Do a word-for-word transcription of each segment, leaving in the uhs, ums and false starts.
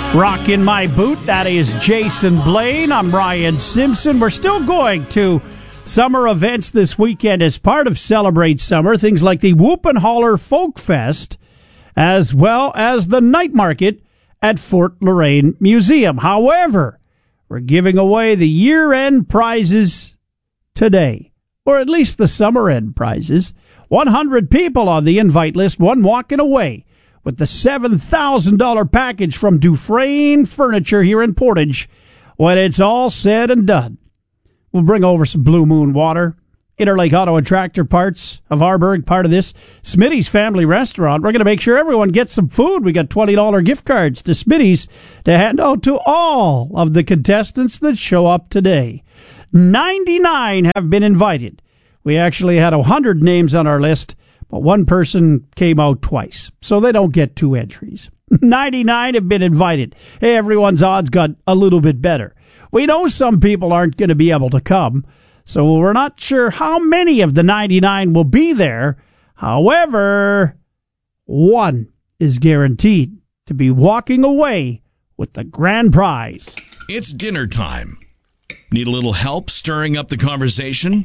Rockin' My Boot, that is Jason Blaine. I'm Ryan Simpson. We're still going to summer events this weekend as part of Celebrate Summer. Things like the Whoop and Holler Folk Fest, as well as the night market at Fort Loraine Museum. However, we're giving away the year-end prizes today, or at least the summer-end prizes. one hundred people on the invite list, one walking away with the seven thousand dollars package from Dufresne Furniture here in Portage when it's all said and done. We'll bring over some Blue Moon water, Interlake Auto and Tractor Parts of Arborg, part of this. Smitty's Family Restaurant. We're going to make sure everyone gets some food. We got twenty dollars gift cards to Smitty's to hand out to all of the contestants that show up today. ninety-nine have been invited. We actually had one hundred names on our list, but one person came out twice, so they don't get two entries. ninety-nine have been invited. Hey, everyone's odds got a little bit better. We know some people aren't going to be able to come, so we're not sure how many of the ninety-nine will be there. However, one is guaranteed to be walking away with the grand prize. It's dinner time. Need a little help stirring up the conversation?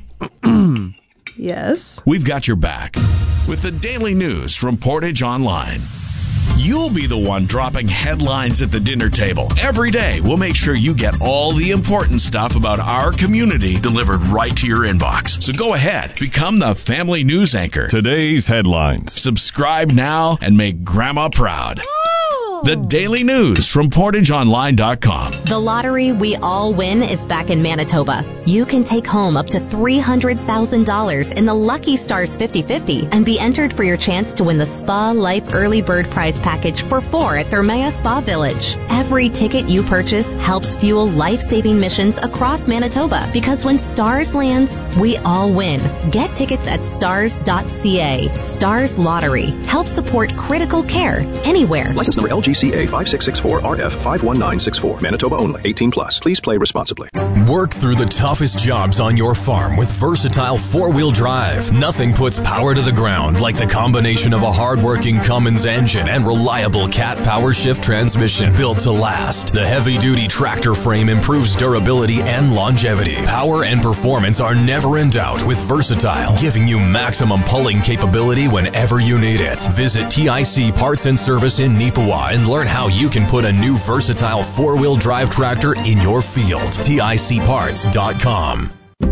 Yes. We've got your back with the daily news from Portage Online. You'll be the one dropping headlines at the dinner table. Every day, we'll make sure you get all the important stuff about our community delivered right to your inbox. So go ahead, become the family news anchor. Today's headlines. Subscribe now and make Grandma proud. The daily news from portage online dot com. The lottery we all win is back in Manitoba. You can take home up to three hundred thousand dollars in the Lucky Stars fifty fifty and be entered for your chance to win the Spa Life Early Bird Prize Package for four at Thermea Spa Village. Every ticket you purchase helps fuel life-saving missions across Manitoba, because when Stars lands, we all win. Get tickets at stars dot c a. Stars Lottery. Help support critical care anywhere. License number L G C A five six six four R F five one nine six four. Manitoba only. eighteen plus. Please play responsibly. Work through the toughest jobs on your farm with versatile four-wheel drive. Nothing puts power to the ground like the combination of a hard-working Cummins engine and reliable Cat Power Shift transmission built to last. The heavy-duty tractor frame improves durability and longevity. Power and performance are never in doubt with Versatile, giving you maximum pulling capability whenever you need it. Visit T I C Parts and Service in Neepawa and learn how you can put a new versatile four-wheel drive tractor in your field. T I C parts dot com.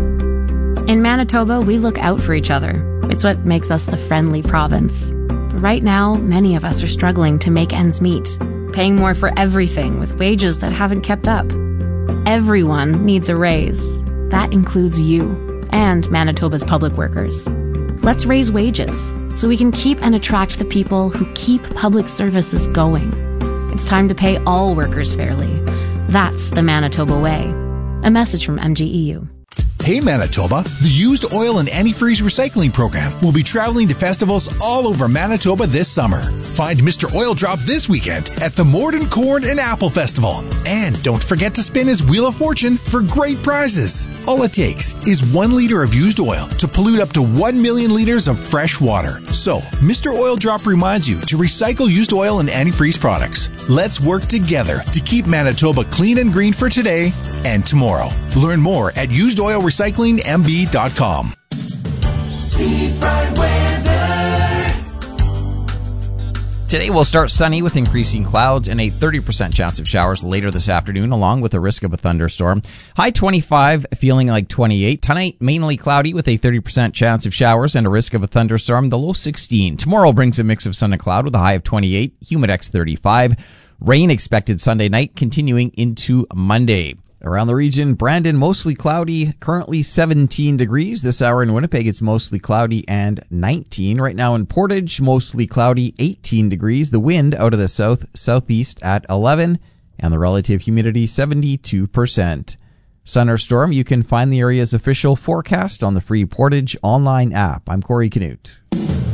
In Manitoba, we look out for each other. It's what makes us the friendly province. But right now, many of us are struggling to make ends meet, paying more for everything with wages that haven't kept up. Everyone needs a raise. That includes you and Manitoba's public workers. Let's raise wages so we can keep and attract the people who keep public services going. It's time to pay all workers fairly. That's the Manitoba way. A message from M G E U. Hey Manitoba, the Used Oil and Antifreeze Recycling Program will be traveling to festivals all over Manitoba this summer. Find Mister Oil Drop this weekend at the Morden Corn and Apple Festival. And don't forget to spin his Wheel of Fortune for great prizes. All it takes is one liter of used oil to pollute up to one million liters of fresh water. So, Mister Oil Drop reminds you to recycle used oil and antifreeze products. Let's work together to keep Manitoba clean and green for today and tomorrow. Learn more at used oil recycling m b dot com. Seafront weather. Today will start sunny with increasing clouds and a thirty percent chance of showers later this afternoon, along with a risk of a thunderstorm. High twenty-five, feeling like twenty-eight. Tonight, mainly cloudy with a thirty percent chance of showers and a risk of a thunderstorm. The low sixteen. Tomorrow brings a mix of sun and cloud with a high of twenty-eight. Humidex thirty-five. Rain expected Sunday night, continuing into Monday. Around the region, Brandon, mostly cloudy, currently seventeen degrees. This hour in Winnipeg, it's mostly cloudy and nineteen. Right now in Portage, mostly cloudy, eighteen degrees. The wind out of the south-southeast at eleven, and the relative humidity seventy-two percent. Sun or storm, you can find the area's official forecast on the free Portage online app. I'm Corey Canute.